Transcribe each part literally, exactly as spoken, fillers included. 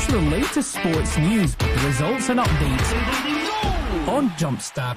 Catch the latest sports news, results and updates on Jumpstart.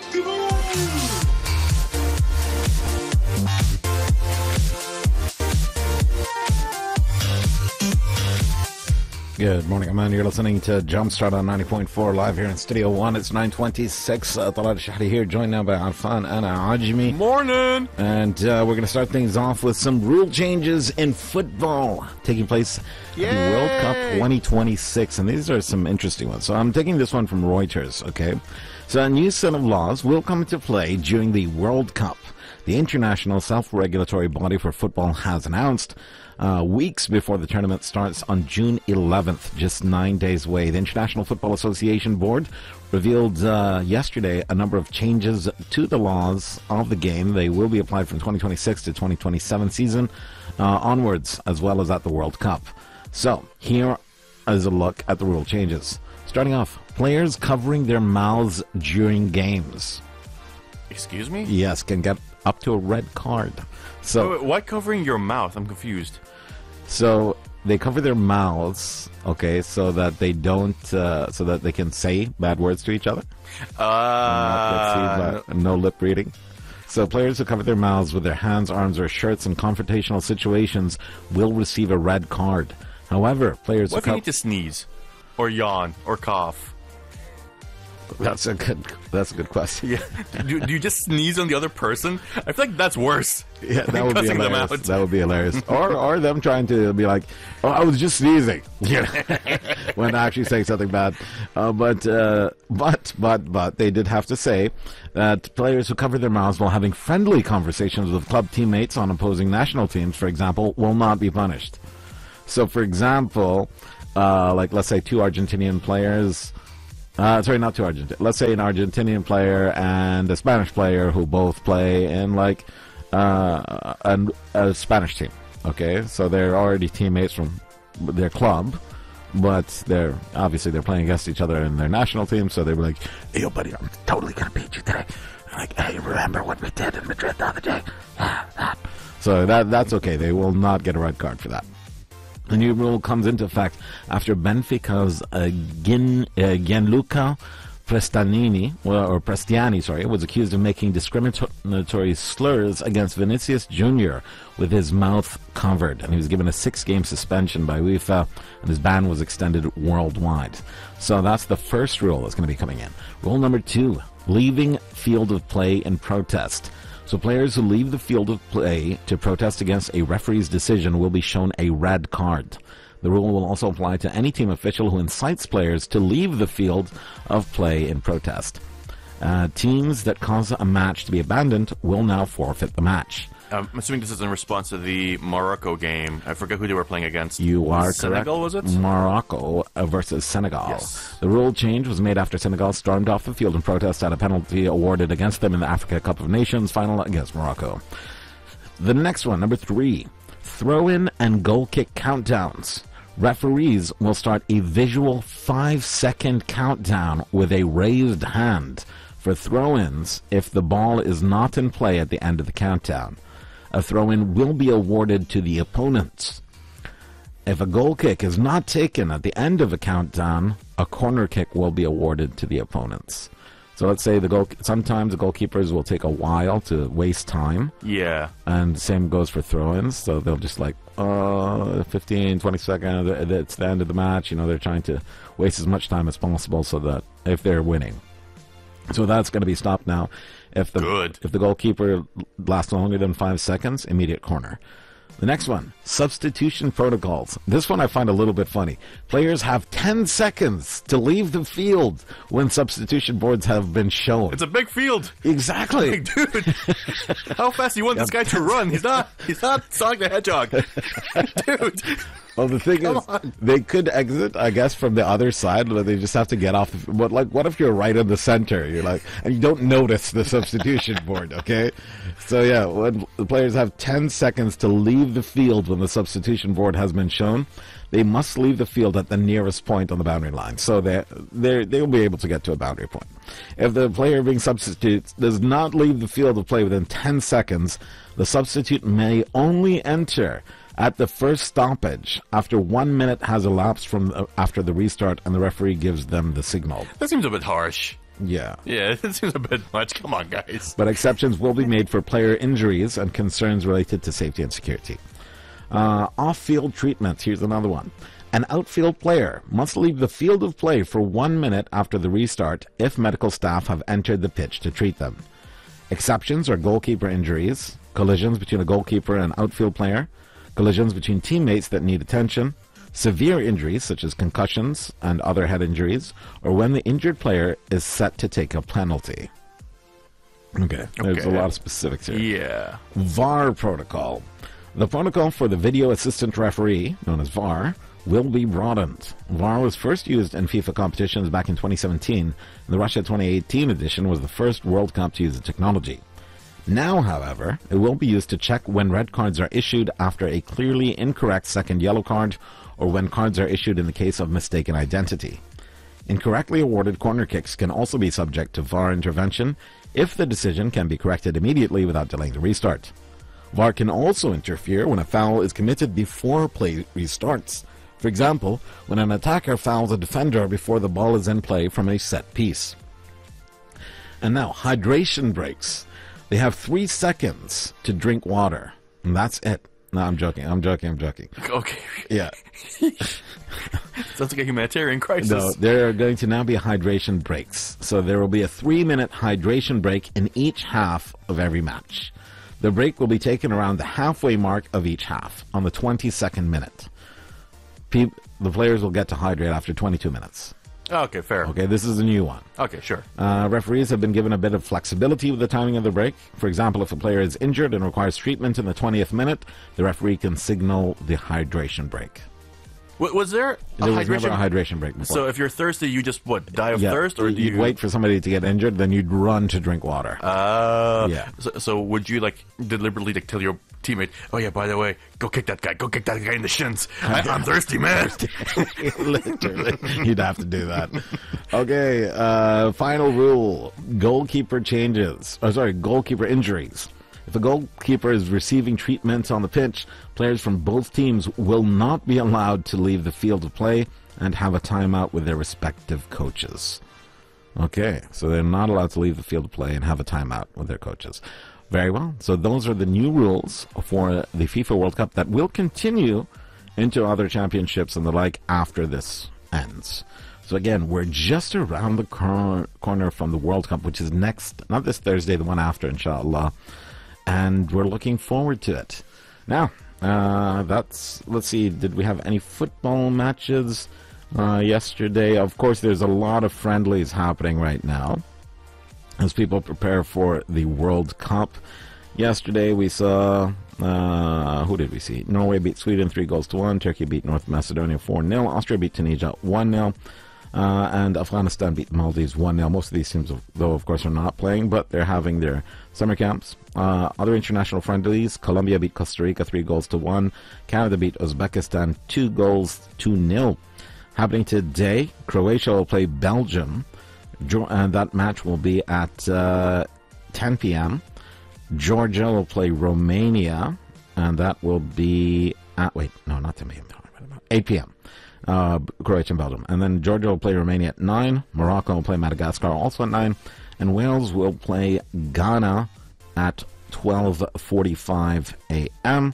Good morning, man. You're listening to Jumpstart on ninety point four live here in Studio One. It's nine twenty-six. Uh, Talal Shahri here, joined now by Arfan and Ajmi. Morning! And uh, we're going to start things off with some rule changes in football taking place Yay! at the World Cup twenty twenty-six. And these are some interesting ones. So I'm taking this one from Reuters, okay? So a new set of laws will come into play during the World Cup. The international self-regulatory body for football has announced Uh, weeks before the tournament starts on June eleventh, just nine days away. The International Football Association Board revealed uh, yesterday a number of changes to the laws of the game. They will be applied from twenty twenty-six to twenty twenty-seven season uh, onwards, as well as at the World Cup. So, here is a look at the rule changes. Starting off, players covering their mouths during games. Excuse me? Yes, can get up to a red card. So, wait, wait, why covering your mouth? I'm confused. So they cover their mouths, okay, so that they don't, uh, so that they can say bad words to each other. Uh, no, no lip reading. So players who cover their mouths with their hands, arms, or shirts in confrontational situations will receive a red card. However, players what who if you need to sneeze, or yawn, or cough? That's a good. That's a good question. Yeah. do, do you just sneeze on the other person? I feel like that's worse. Yeah, that would be cussing them hilarious. out. That would be hilarious. or or them trying to be like, "Oh, I was just sneezing," you know, when actually saying something bad. Uh, but uh, but but but they did have to say that players who cover their mouths while having friendly conversations with club teammates on opposing national teams, for example, will not be punished. So, for example, uh, like let's say two Argentinian players. Uh, sorry, not two Argentinian. Let's say an Argentinian player and a Spanish player who both play in like uh, an, a Spanish team. Okay, so they're already teammates from their club, but they're obviously they're playing against each other in their national team. So they were like, "Hey, yo, buddy, I'm totally gonna beat you today." Like, "Hey, remember what we did in Madrid the other day?" So that that's okay. They will not get a red card for that. The new rule comes into effect after Benfica's uh, Gin, uh, Gianluca Prestanini, well, or Prestiani, sorry, was accused of making discriminatory slurs against Vinicius Junior with his mouth covered, and he was given a six-game suspension by UEFA, and his ban was extended worldwide. So that's the first rule that's going to be coming in. Rule number two, leaving field of play in protest. So players who leave the field of play to protest against a referee's decision will be shown a red card. The rule will also apply to any team official who incites players to leave the field of play in protest. Uh, teams that cause a match to be abandoned will now forfeit the match. I'm assuming this is in response to the Morocco game. I forget who they were playing against. You are Senegal, correct. was it? Morocco versus Senegal. Yes. The rule change was made after Senegal stormed off the field in protest at a penalty awarded against them in the Africa Cup of Nations final against Morocco. The next one, number three, throw-in and goal kick countdowns. Referees will start a visual five-second countdown with a raised hand for throw-ins if the ball is not in play at the end of the countdown. A throw-in will be awarded to the opponents. If a goal kick is not taken at the end of a countdown, a corner kick will be awarded to the opponents. So let's say the goal. Sometimes the goalkeepers will take a while to waste time. Yeah. And same goes for throw-ins. So they'll just like, uh, fifteen, twenty seconds, it's the end of the match. You know, they're trying to waste as much time as possible so that if they're winning. So that's going to be stopped now. If the Good. if the goalkeeper lasts longer than five seconds, immediate corner. The next one, substitution protocols. This one I find a little bit funny. Players have ten seconds to leave the field when substitution boards have been shown. It's a big field. Exactly. Like, dude, how fast do you want this guy to run? He's not, he's not Sonic the Hedgehog. Dude. Well, the thing Come is, on. they could exit, I guess, from the other side, but they just have to get off. The, but like, what if you're right in the center? You're like, and you don't notice the substitution board. Okay, so yeah, when the players have ten seconds to leave the field when the substitution board has been shown, they must leave the field at the nearest point on the boundary line, so they they they will be able to get to a boundary point. If the player being substituted does not leave the field of play within ten seconds, the substitute may only enter at the first stoppage after one minute has elapsed from uh, after the restart and the referee gives them the signal. That seems a bit harsh. Yeah. Yeah, that seems a bit much. Come on, guys. But exceptions will be made for player injuries and concerns related to safety and security. Uh, off-field treatment. Here's another one. An outfield player must leave the field of play for one minute after the restart if medical staff have entered the pitch to treat them. Exceptions are goalkeeper injuries, collisions between a goalkeeper and outfield player, collisions between teammates that need attention, severe injuries such as concussions and other head injuries, or when the injured player is set to take a penalty. Okay, there's Okay. a lot of specifics here. Yeah. V A R protocol. The protocol for the video assistant referee, known as V A R, will be broadened. V A R was first used in FIFA competitions back in twenty seventeen, and the Russia twenty eighteen edition was the first World Cup to use the technology. Now, however, it will be used to check when red cards are issued after a clearly incorrect second yellow card, or when cards are issued in the case of mistaken identity. Incorrectly awarded corner kicks can also be subject to V A R intervention if the decision can be corrected immediately without delaying the restart. V A R can also interfere when a foul is committed before play restarts. For example, when an attacker fouls a defender before the ball is in play from a set piece. And now, hydration breaks. They have three seconds to drink water. And that's it. No, I'm joking. I'm joking. I'm joking. Okay. Yeah. Sounds like a humanitarian crisis. No, there are going to now be hydration breaks. So there will be a three-minute hydration break in each half of every match. The break will be taken around the halfway mark of each half, on the twenty-second minute. Pe- the players will get to hydrate after twenty-two minutes. Okay, fair. Okay, this is a new one. Okay, sure. Uh, referees have been given a bit of flexibility with the timing of the break. For example, if a player is injured and requires treatment in the twentieth minute, the referee can signal the hydration break. W- was there a There was hydration? never a hydration break before. So if you're thirsty, you just, what, die of yeah, thirst? Or do you'd you wait for somebody to get injured, then you'd run to drink water. Uh, Yeah. So, so would you, like, deliberately like, tell your teammate, oh, yeah, by the way, go kick that guy. Go kick that guy in the shins. I, I'm thirsty, man. Literally, you'd have to do that. Okay, uh, final rule: goalkeeper changes. Oh, sorry, goalkeeper injuries. If a goalkeeper is receiving treatment on the pitch, players from both teams will not be allowed to leave the field of play and have a timeout with their respective coaches. Okay, so they're not allowed to leave the field of play and have a timeout with their coaches. Very well. So those are the new rules for the FIFA World Cup that will continue into other championships and the like after this ends. So again, we're just around the cor- corner from the World Cup, which is next, not this Thursday, the one after, inshallah. And we're looking forward to it. Now, uh, that's, let's see, did we have any football matches uh, yesterday? Of course, there's a lot of friendlies happening right now as people prepare for the World Cup. Yesterday we saw, uh, who did we see? Norway beat Sweden three goals to one. Turkey beat North Macedonia four nil. Austria beat Tunisia one nil. Uh, and Afghanistan beat Maldives one nil. Most of these teams, though, of course, are not playing, but they're having their summer camps. Uh, other international friendlies, Colombia beat Costa Rica three goals to one. Canada beat Uzbekistan two goals to nil. Happening today, Croatia will play Belgium. And that match will be at uh, ten p.m. Georgia will play Romania, and that will be at, wait, no, not ten p.m. eight p.m. Uh, Croatia and Belgium. And then Georgia will play Romania at nine. Morocco will play Madagascar also at nine. And Wales will play Ghana at twelve forty-five a.m.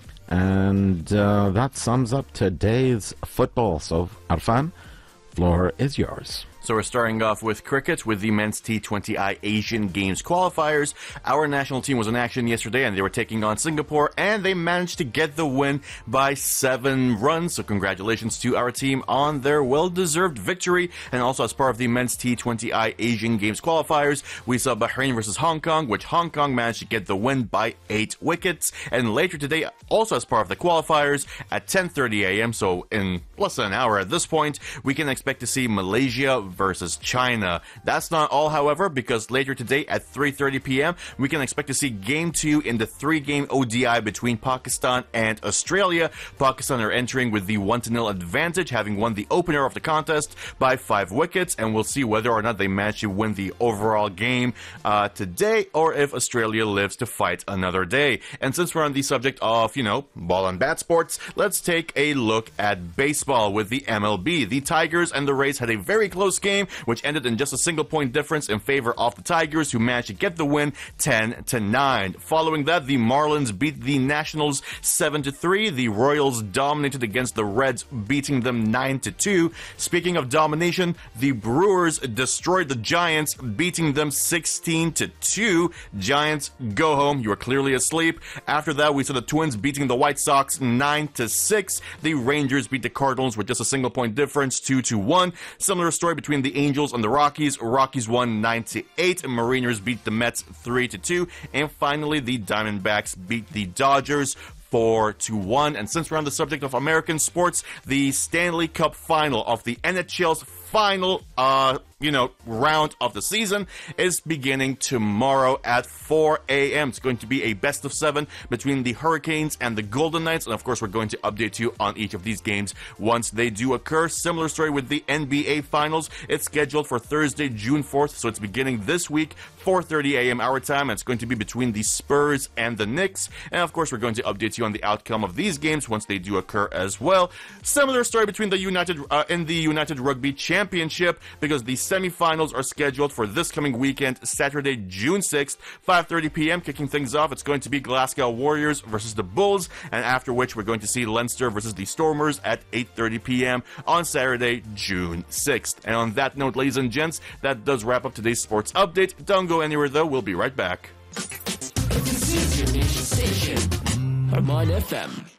And uh, that sums up today's football. So, Arfan, floor is yours. So we're starting off with cricket with the men's T twenty I Asian Games qualifiers. Our national team was in action yesterday and they were taking on Singapore and they managed to get the win by seven runs. So congratulations to our team on their well-deserved victory. And also as part of the men's T twenty I Asian Games qualifiers, we saw Bahrain versus Hong Kong, which Hong Kong managed to get the win by eight wickets. And later today, also as part of the qualifiers, at ten thirty a.m., so in less than an hour at this point, we can expect to see Malaysia versus China. That's not all, however, because later today at three thirty p.m., we can expect to see Game two in the three-game O D I between Pakistan and Australia. Pakistan are entering with the one to nil advantage, having won the opener of the contest by five wickets, and we'll see whether or not they manage to win the overall game uh, today, or if Australia lives to fight another day. And since we're on the subject of, you know, ball and bat sports, let's take a look at baseball with the M L B. The Tigers and the Rays had a very close game, which ended in just a single point difference in favor of the Tigers, who managed to get the win ten to nine. Following that, the Marlins beat the Nationals seven to three. The Royals dominated against the Reds, beating them nine to two. Speaking of domination, the Brewers destroyed the Giants, beating them sixteen to two. Giants, go home. You are clearly asleep. After that, we saw the Twins beating the White Sox nine to six. The Rangers beat the Cardinals with just a single point difference, two to one. Similar story between the Angels and the Rockies. Rockies won nine to eight. Mariners beat the Mets three to two. And finally, the Diamondbacks beat the Dodgers four to one. And since we're on the subject of American sports, the Stanley Cup final of the N H L's final, uh, you know, round of the season is beginning tomorrow at four a.m. It's going to be a best of seven between the Hurricanes and the Golden Knights. And of course, we're going to update you on each of these games once they do occur. Similar story with the N B A Finals. It's scheduled for Thursday, June fourth. So it's beginning this week, four thirty a.m. our time. And it's going to be between the Spurs and the Knicks. And of course, we're going to update you on the outcome of these games once they do occur as well. Similar story between the United, uh, in the United Rugby Championship, because the semifinals are scheduled for this coming weekend, Saturday, June sixth, five thirty p.m. Kicking things off, it's going to be Glasgow Warriors versus the Bulls, and after which we're going to see Leinster versus the Stormers at eight thirty p.m. on Saturday, June sixth. And on that note, ladies and gents, that does wrap up today's sports update. Don't go anywhere, though. We'll be right back. This is your nation station, Hermon F M.